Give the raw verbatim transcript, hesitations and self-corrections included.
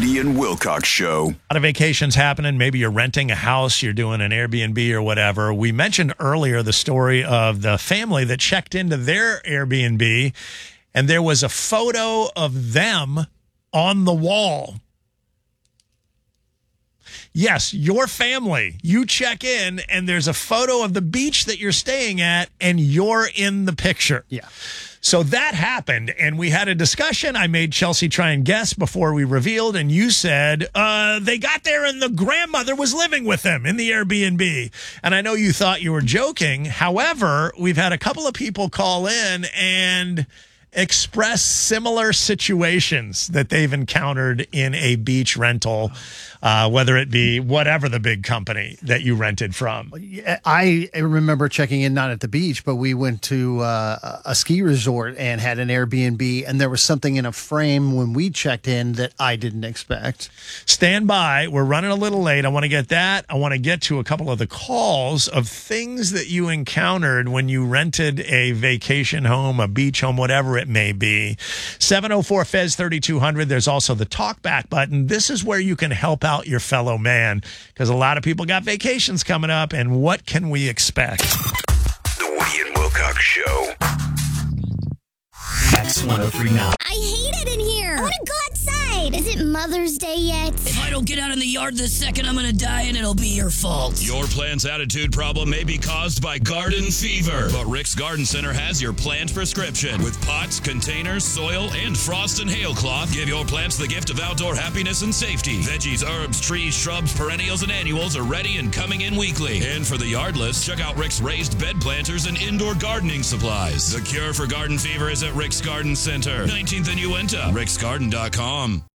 Woody and Wilcox Show. A lot of vacations happening. Maybe you're renting a house, you're doing an Airbnb or whatever. We mentioned earlier the story of the family that checked into their Airbnb, and there was a photo of them on the wall. Yes, your family. You check in, and there's a photo of the beach that you're staying at, and you're in the picture. Yeah. So that happened, and we had a discussion. I made Chelsea try and guess before we revealed, and you said uh, they got there and the grandmother was living with them in the Airbnb. And I know you thought you were joking. However, we've had a couple of people call in and express similar situations that they've encountered in a beach rental, uh, whether it be whatever the big company that you rented from. I remember checking in, not at the beach, but we went to uh, a ski resort and had an Airbnb, and there was something in a frame when we checked in that I didn't expect. Stand by. We're running a little late. I want to get that. I want to get to a couple of the calls of things that you encountered when you rented a vacation home, a beach home, whatever it may be. seven oh four F E Z thirty-two hundred. There's also the talkback button. This is where you can help out your fellow man, because a lot of people got vacations coming up, and what can we expect? The Woody and Wilcox Show. X one oh three now. I hate it in here. I want to go outside. Is it Mother's Day yet? If I don't get out in the yard this second, I'm going to die, and it'll be your fault. Your plant's attitude problem may be caused by garden fever, but Rick's Garden Center has your plant prescription. With pots, containers, soil, and frost and hail cloth, give your plants the gift of outdoor happiness and safety. Veggies, herbs, trees, shrubs, perennials, and annuals are ready and coming in weekly. And for the yardless, check out Rick's raised bed planters and indoor gardening supplies. The cure for garden fever is at Rick's Garden Center, nineteenth and Uinta, ricksgarden dot com.